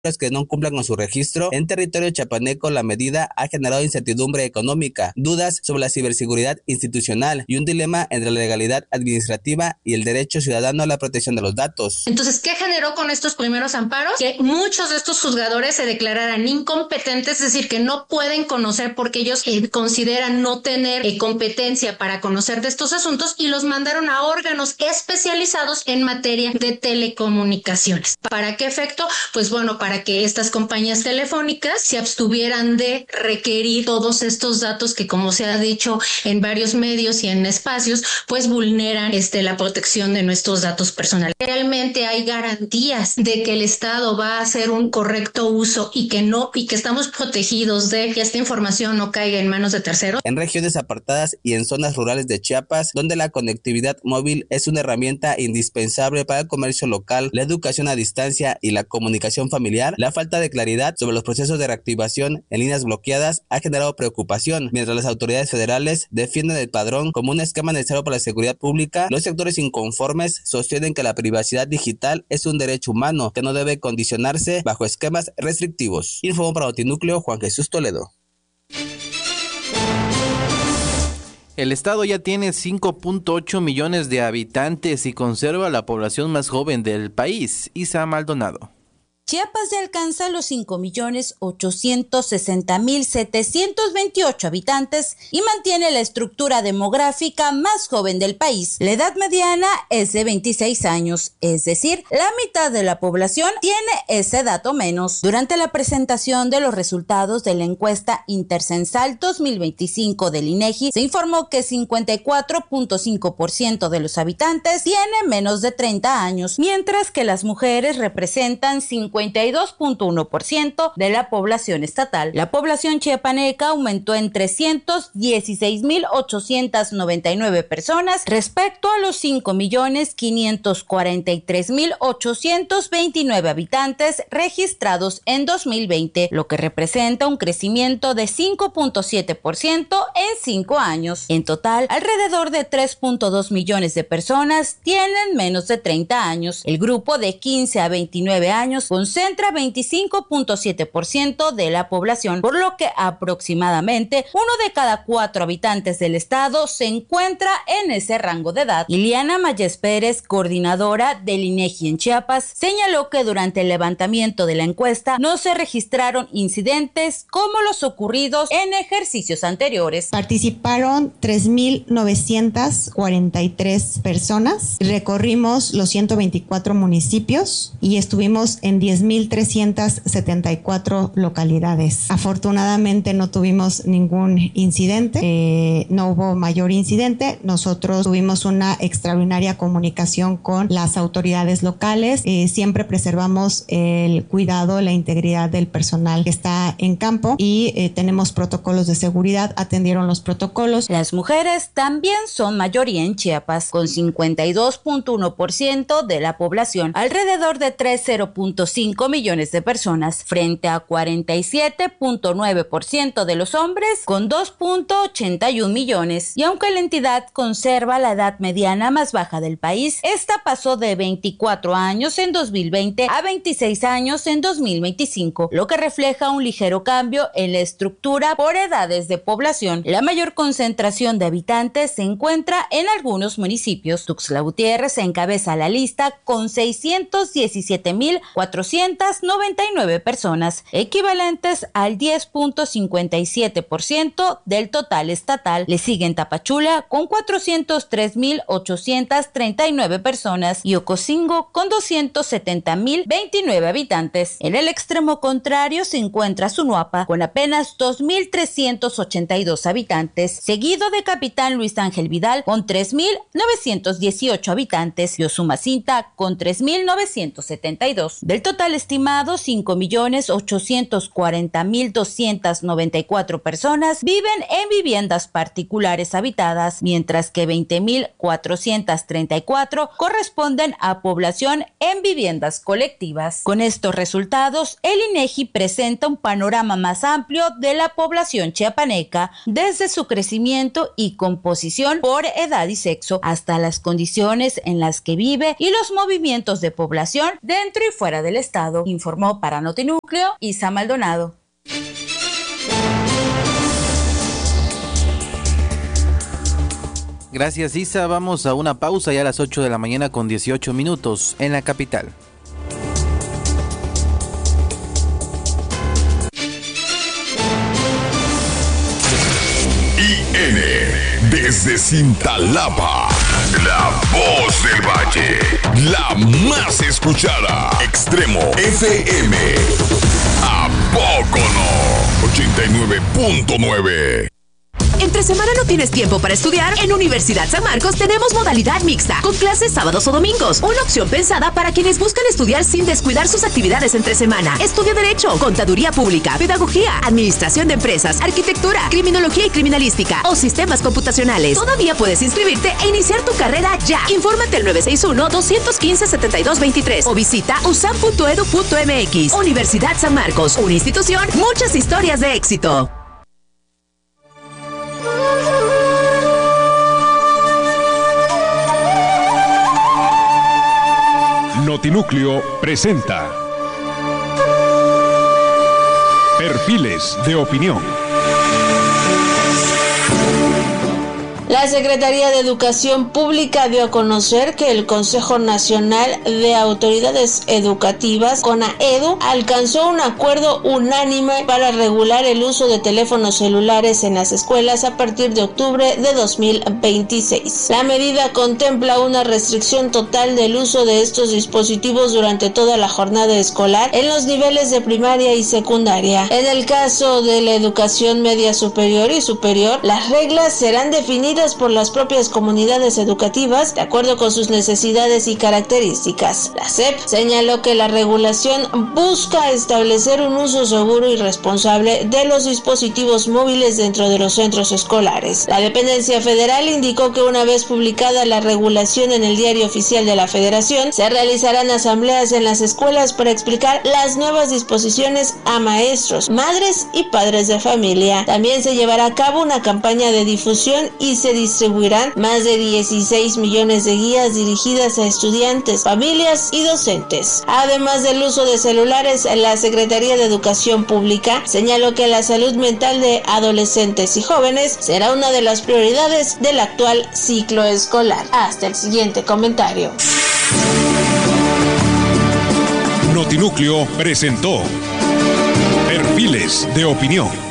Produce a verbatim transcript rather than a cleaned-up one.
que no cumplan con su registro en territorio chiapaneco. La medida ha generado incertidumbre económica, dudas sobre la ciberseguridad institucional y un dilema entre la legalidad administrativa y el derecho ciudadano a la protección de los datos. Entonces, ¿qué generó con estos primeros amparos? Que muchos de estos juzgadores se declararan incompetentes, es decir, que no pueden conocer porque ellos eh, consideran no tener eh, competencia para conocer de estos asuntos, y los mandaron a órganos especializados en materia de telecomunicaciones. ¿Para qué efecto? Pues bueno, para para que estas compañías telefónicas se abstuvieran de requerir todos estos datos que, como se ha dicho en varios medios y en espacios, pues vulneran este, la protección de nuestros datos personales. ¿Realmente hay garantías de que el Estado va a hacer un correcto uso y que no, y que estamos protegidos de que esta información no caiga en manos de terceros? En regiones apartadas y en zonas rurales de Chiapas, donde la conectividad móvil es una herramienta indispensable para el comercio local, la educación a distancia y la comunicación familiar, la falta de claridad sobre los procesos de reactivación en líneas bloqueadas ha generado preocupación. Mientras las autoridades federales defienden el padrón como un esquema necesario para la seguridad pública, los sectores inconformes sostienen que la privacidad digital es un derecho humano que no debe condicionarse bajo esquemas restrictivos. Informó para Notinúcleo Juan Jesús Toledo. El estado ya tiene cinco punto ocho millones de habitantes y conserva la población más joven del país. Isa Maldonado. Chiapas ya alcanza los cinco millones ochocientos sesenta mil setecientos veintiocho habitantes y mantiene la estructura demográfica más joven del país. La edad mediana es de veintiséis años, es decir, la mitad de la población tiene ese dato menos. Durante la presentación de los resultados de la encuesta intercensal dos mil veinticinco del INEGI, se informó que cincuenta y cuatro punto cinco por ciento de los habitantes tiene menos de treinta años, mientras que las mujeres representan cincuenta y dos punto uno por ciento de la población estatal. La población chiapaneca aumentó en trescientos dieciséis mil ochocientos noventa y nueve personas respecto a los cinco millones quinientos cuarenta y tres mil ochocientos veintinueve habitantes registrados en dos mil veinte, lo que representa un crecimiento de cinco punto siete por ciento en cinco años. En total, alrededor de tres punto dos millones de personas tienen menos de treinta años. El grupo de quince a veintinueve años concentra veinticinco punto siete por ciento de la población, por lo que aproximadamente uno de cada cuatro habitantes del estado se encuentra en ese rango de edad. Iliana Mayes Pérez, coordinadora del INEGI en Chiapas, señaló que durante el levantamiento de la encuesta no se registraron incidentes como los ocurridos en ejercicios anteriores. Participaron tres mil novecientas cuarenta y tres personas, recorrimos los ciento veinticuatro municipios y estuvimos en diez mil trescientas setenta y cuatro localidades. Afortunadamente no tuvimos ningún incidente, eh, no hubo mayor incidente. Nosotros tuvimos una extraordinaria comunicación con las autoridades locales, eh, siempre preservamos el cuidado, la integridad del personal que está en campo y eh, tenemos protocolos de seguridad, atendieron los protocolos. Las mujeres también son mayoría en Chiapas, con cincuenta y dos punto uno por ciento de la población, alrededor de trece punto cinco millones de personas, frente a cuarenta y siete punto nueve por ciento de los hombres, con dos punto ochenta y uno millones. Y aunque la entidad conserva la edad mediana más baja del país, esta pasó de veinticuatro años en dos mil veinte a veintiséis años en dos mil veinticinco, lo que refleja un ligero cambio en la estructura por edades de población. La mayor concentración de habitantes se encuentra en algunos municipios. Tuxtla Gutiérrez encabeza la lista con seiscientos diecisiete mil cuatrocientos noventa y nueve personas, equivalentes al diez punto cincuenta y siete por ciento del total estatal. Le siguen Tapachula con cuatrocientos tres mil ochocientos treinta y nueve personas y Ocosingo con doscientos setenta mil veintinueve habitantes. En el extremo contrario se encuentra Sunuapa con apenas dos mil trescientos ochenta y dos habitantes, seguido de Capitán Luis Ángel Vidal con tres mil novecientos dieciocho habitantes y Usumacinta con tres mil novecientos setenta y dos. Del total estimado, cinco millones ochocientos cuarenta mil doscientos noventa y cuatro personas viven en viviendas particulares habitadas, mientras que veinte mil cuatrocientos treinta y cuatro corresponden a población en viviendas colectivas. Con estos resultados, el INEGI presenta un panorama más amplio de la población chiapaneca, desde su crecimiento y composición por edad y sexo, hasta las condiciones en las que vive y los movimientos de población dentro y fuera del estado. estado. Informó para Notinúcleo Isa Maldonado. Gracias, Isa. Vamos a una pausa ya a las ocho de la mañana con dieciocho minutos en la capital. I N desde Cintalapa, la voz del valle, la más escuchada. Extremo F M. ¿A poco no? ochenta y nueve punto nueve. Entre semana no tienes tiempo para estudiar. En Universidad San Marcos tenemos modalidad mixta, con clases sábados o domingos. Una opción pensada para quienes buscan estudiar sin descuidar sus actividades entre semana. Estudia Derecho, Contaduría Pública, Pedagogía, Administración de Empresas, Arquitectura, Criminología y Criminalística o Sistemas Computacionales. Todavía puedes inscribirte e iniciar tu carrera ya. Infórmate al nueve seis uno, dos uno cinco, siete dos dos tres o visita u s a m punto e d u punto m x. Universidad San Marcos, una institución, muchas historias de éxito. Notinúcleo presenta Perfiles de Opinión. La Secretaría de Educación Pública dio a conocer que el Consejo Nacional de Autoridades Educativas, CONAEDU, alcanzó un acuerdo unánime para regular el uso de teléfonos celulares en las escuelas a partir de octubre de dos mil veintiséis. La medida contempla una restricción total del uso de estos dispositivos durante toda la jornada escolar en los niveles de primaria y secundaria. En el caso de la educación media superior y superior, las reglas serán definidas por las propias comunidades educativas de acuerdo con sus necesidades y características. La S E P señaló que la regulación busca establecer un uso seguro y responsable de los dispositivos móviles dentro de los centros escolares. La dependencia federal indicó que una vez publicada la regulación en el Diario Oficial de la Federación, se realizarán asambleas en las escuelas para explicar las nuevas disposiciones a maestros, madres y padres de familia. También se llevará a cabo una campaña de difusión y se distribuirán más de dieciséis millones de guías dirigidas a estudiantes, familias y docentes. Además del uso de celulares, la Secretaría de Educación Pública señaló que la salud mental de adolescentes y jóvenes será una de las prioridades del actual ciclo escolar. Hasta el siguiente comentario. Notinúcleo presentó Perfiles de Opinión.